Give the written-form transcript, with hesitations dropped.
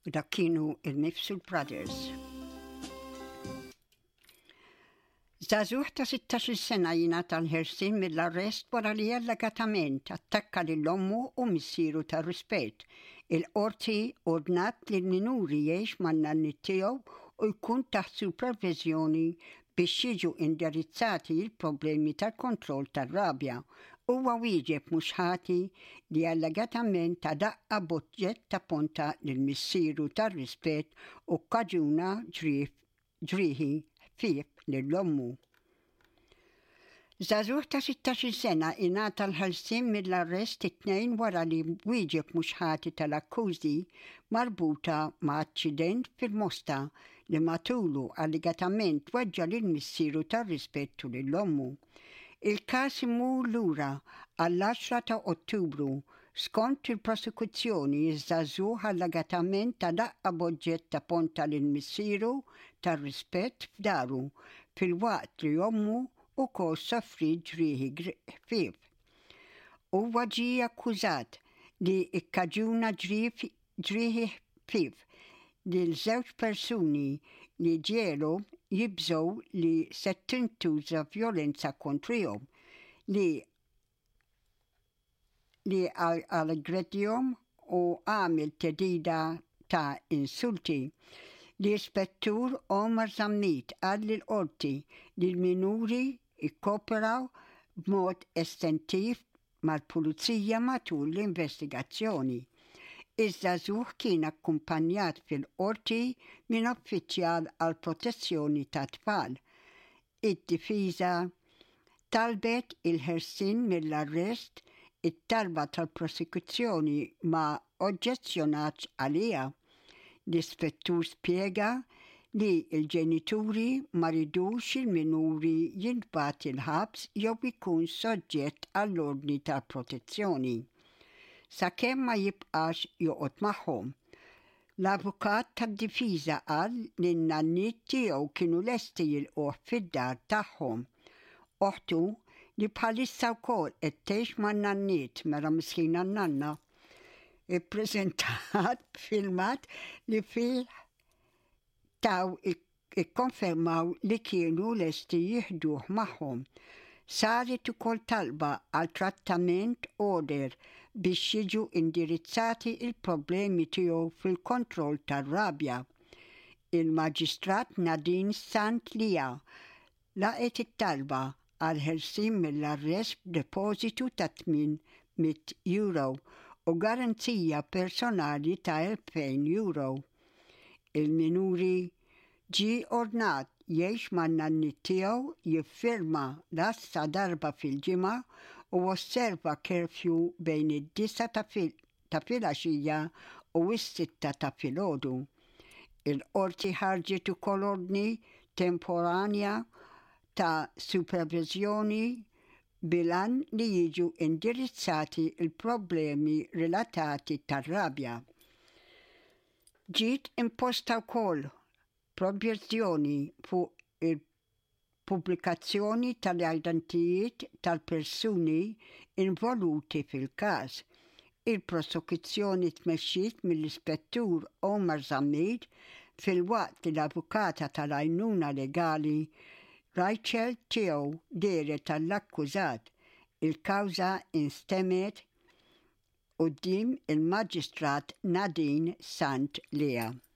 u dak kienu il-Mifsud Brothers. Żagħżugħ ta' 16 sena jingħata l-ħelsien mill-arrest wara li allegatament attakka lill-ommu u missieru tar-rispett. Il-qorti ordnat li l-minuri jgħix man-nanni tiegħu u jkun taħt supervizjoni biex jiġu indirizzati l-problemi tal-kontroll tar-rabja. Huwa wieġeb mhux ħati li allegatament ta' daqqa boġġett ta' ponta lill-missieru tar-rispett u kkaġuna ġrieħi ħfief lill-ommu. Żagħżugħ ta' 16 sena ingħata l-ħelsien mill-arrest it-tnejn wara li wieġeb mhux ħati tal-akkużi marbuta ma' aċċident fil-Mosta li matulu allegatament weġġa' lill-missieru tar-rispett lill-ommu. Il-każ imur lura għall-10 ta' Ottubru skont il-prosekuzzjoni iż-żagħżugħ allegatament ta' daqqa boġġett ta' ponta lill-missieru tar-rispett f'daru fil-waqt li ommu wkoll soffri ġrieħi ħfief. Huwa ġie akkużat li kkaġuna ġrieħi ħfief lil żewġ persuni li ġielu jibżgħu li se tintuża vjolenza kontrihom li aggredihom u għamel theddida ta' insulti. L-Ispettur Omar Zammit qal lill-qorti li l-minuri ikkooperaw b'mod estentiv mal-pulizija matul l-investigazzjoni. Iż-żagħżugħ kien akkumpanjat fil-qorti minn uffiċjal għall protezzjoni tat-tfal. Id-difiża talbet il-ħelsien mill-arrest, it-talba tal-prosekuzzjoni ma oġġezzjonatx għaliha. L-Ispettur spjega li l-ġenituri ma ridux il-minuri jintbagħat il-ħabs jew ikun soġġett għall-ordni tal-protezzjoni sakemm ma jibqax joqgħod magħhom. L-avukat tad-difiża qal li n-nanniet tiegħu kienu lesti jilquh fid-dar tagħhom. Oħtu li bħalissa wkoll qed tgħix man-nanniet mela miskina n-nanna ippreżentat filmat li fih taw ikkonfermaw li kienu lesti jieħduh magħhom. Saret ukoll talba għal trattament order biex jiġu indirizzati il-problemi tiegħu fil-kontroll tar-rabja. Il-Maġistrat Nadine Santlija laqet it-talba għal ħelsien mill-arrest b'depożitu ta' €800 u garanzija personali ta' €2000. Il-minuri ġie ordnat jgħix man-nanni tiegħu jiffirma rassa darba fil-ġimgħa u osserva kerfju bejn id-9 ta' filgħaxija u s-6 ta' filgħodu. Il-qorti ħarġet ukoll ordni temporanja ta' supervizjoni bilan li jiġu indirizzati il-problemi relatati tar-rabja. Ġiet imposta wkoll probjazzjoni fuq il-pubblikazzjoni tal-identijiet tal-persuni involuti fil-każ. Il-prosekuzzjoni tmexxiet mill-Ispettur Omar Zammit fil-waqt li l-avukata tal-għajnuna legali Rachel tiegħu deret tal-akkużat. Il-kawża instemet quddiem il-Maġistrat Nadine Santlija.